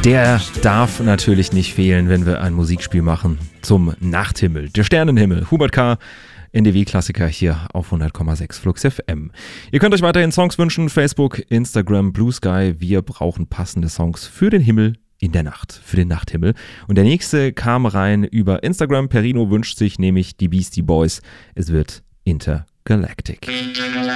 Der darf natürlich nicht fehlen, wenn wir ein Musikspiel machen zum Nachthimmel. Der Sternenhimmel. Hubert K., NDW-Klassiker hier auf 100,6 Flux FM. Ihr könnt euch weiterhin Songs wünschen. Facebook, Instagram, Blue Sky. Wir brauchen passende Songs für den Himmel in der Nacht, für den Nachthimmel. Und der nächste kam rein über Instagram. Perino wünscht sich nämlich die Beastie Boys. Es wird Intergalactic.